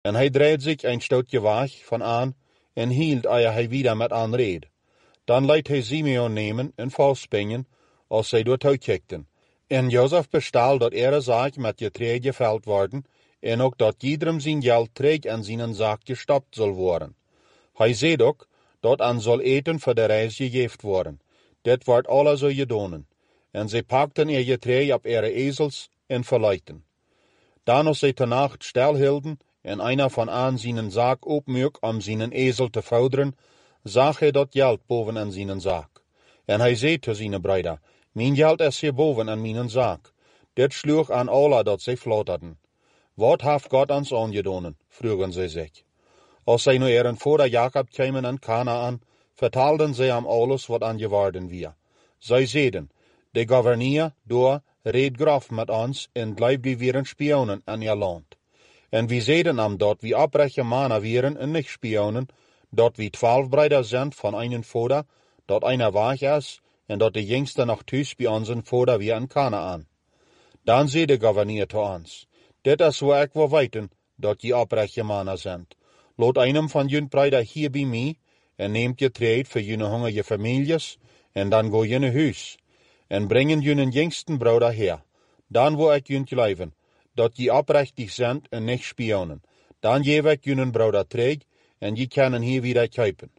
En hij dreed zich een stootje weg van aan en hield eer hij wieder met aan reed. Dan liet hij Simeon nemen en vastspinnen als zij door toekijkten. En Jozef bestal dat zaak met je treed geveld worden en ook dat iedereen zijn geld terug in zijn zak gestopt zal worden. Hij zei ook dat aan zal eten voor de reis gegeven worden. Dit wordt alle zo gedaan. En zij pakten je treed op ezels en verlieten. Dan als zij te nacht stilhielden en einer van aan zijn zak opmuk om zijn ezel te voederen, zag hij dat geld boven in zijn zak. En hij zei te zijn broeder, mijn geld is hierboven in mijn zak. Dit sloeg aan alle dat zij flotterden. Wat heeft God ons aangedaan? Vroegen zij zich. Als zij nu ihren vader Jacob kwamen in Kanaan, vertelden zij hem alles wat aan geworden was. Zij zeiden, de gouverneur door reed graf met ons en blijft die weer spionen in je land. En we zeiden hem dat we oprechte mannen waren en niet spionen, dat we 12 broeders zijn van een vader, dat einer weg is, en dat de jongste nog thuis bij onze vader weer in Kanaan. Dan zei de gouverneur te ons, dit is waar ik wil weten, dat je oprechte mannen zijn. Laat einem van jullie broeder hier bij mij, en neemt je treed voor jullie hongerige families, en dan go je naar huis. En brengen jullie jongsten broeder her. Dan wil ik jullie leven, dat je oprechtig zijn en niet spionen. Dan geef ik jullie broeder terug, en je kunnen hier weer kijken.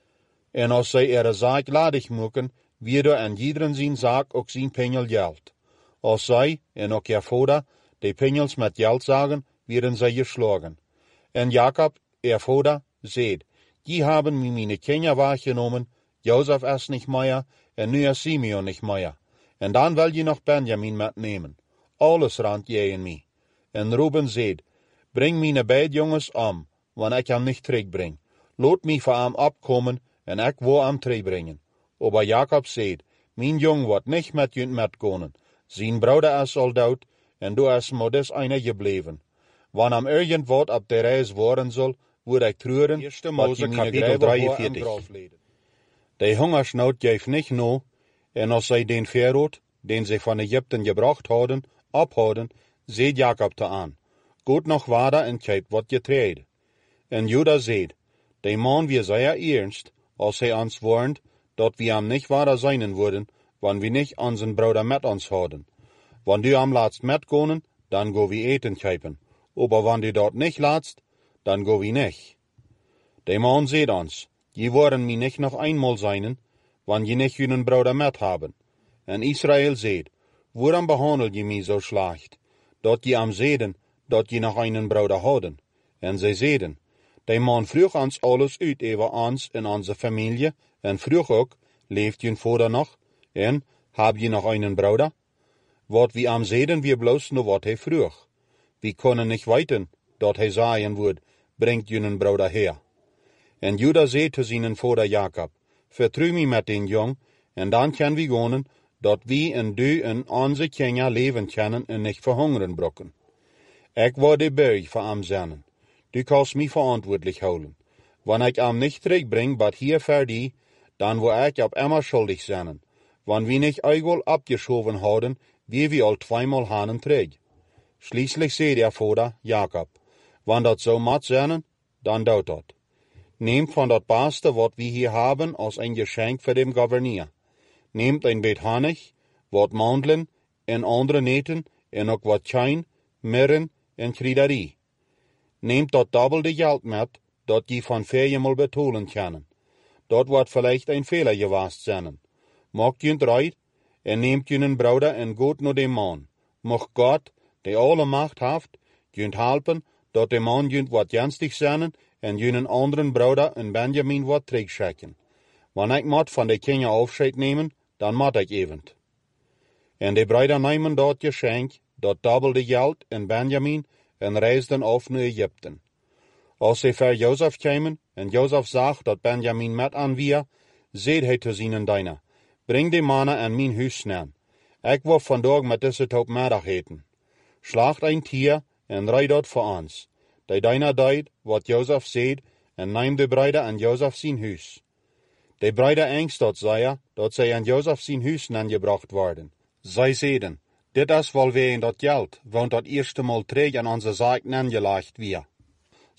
En als zij zaak ladig maken, weer en iedereen zijn zaak ook zijn pengel geld. Als zij, en ook je vader, de pengels met geld zagen, werden zij geslagen. En Jacob, vader, zei, die hebben me mijn kinderen weggenomen, Jozef is niet meer, en nu is Simeon niet meer. En dan wil je nog Benjamin metnemen. Alles rand jij en mij. En Reuben zei, breng mijn beide jongens om, want ik hem niet terugbreng. Laat mij voor hem opkomen, en ik wil hem terugbrengen. Maar Jacob zei, mijn jong wordt niet met jullie metkomen. Zijn broeder is al dood, en du is maar dus einer gebleven. Wanneer hem irgend op de reis worden zal, word ik treuren, wat je mijn grijven 43. De hongersnood geeft niet nou, en als zij den Verrood, den zij van Egypten gebracht hadden, ophouden, zei Jacob te aan, goed nog wader en kijk wat je treed. En Juda zei, de man weer zeer ernst, als hij ons warnt, dat we hem niet wader zijn worden, wanneer we niet onze broeder met ons hadden. Wanneer du hem laatst metkonen, dan go we eten kijken. Maar wanneer du dat niet laatst, dan go we niet. De man zei ons, je worden mij niet nog eenmaal zijn, wanneer je niet jullie broeder met hebben. En Israël zei, waarom behandel je mij zo slecht, dat je hem zeiden, dat je nog een broeder hadden? En zij zeiden, de man vroeg ons alles uit over ons en onze familie, en vroeg ook, leeft je vader nog? En, heb je nog een broeder? Wat we hem zeiden, weer bloos naar wat hij vroeg. We kunnen niet weten, dat hij zeggen wordt, brengt jullie broeder her. En Juda zei te zijn vader Jacob, vertrouw mij met den jong, en dan kan we gaan, dat we en du en onze kinderen leven kunnen en niet verhongeren brokken. Ik wil de berg voor hem zijn. Du kannst mij verantwoordelijk houden. Wanneer ik hem niet terugbreng, maar hier verdien, dan wil ik op immer schuldig zijn. Wanneer we niet eenmaal opgeschoven houden, wie we al 2-maal hanen terug. Schließlich zei der vader Jacob, wanneer dat zo moet zijn, dan doet dat. Neemt van dat beste wat we hier hebben als een geschenk voor de gouverneur. Neemt een beetje honig, wat mandelen en andere neten en ook wat tjijn, mirren en kruiderie. Neemt dat dubbelde geld met, dat je van 4-maal betalen kan. Dat wordt vielleicht een fehler geweest zijn. Maakt je het right en neemt je een broeder en gaat naar de man. Mocht God, die alle macht heeft, je helpen, dat de man je wat ernstig zijn en je een anderen broeder en Benjamin wat terugschikken. Wanneer ik moet van de kinderen afscheid nemen, dan moet ik even. En de broeder nemen dat geschenk, dat dubbelde geld en Benjamin, en reisden af naar Egypte. Als ze voor Jozef kwamen, en Jozef zag dat Benjamin met aan was, zei hij te zijn dienaar, breng de mannen aan mijn huis neer. Ik wil vandaag met deze top middag eten. Slacht een tier en rijd dat voor ons. De dienaar deed wat Jozef zei, en neem de broeder aan Jozef zijn huis. De broeder angst dat zei, dat zij aan Jozef zijn huis gebracht worden. Zij zeiden, dit is wel weer dat geld, want dat eerste maal terug aan onze zaak gelegd weer.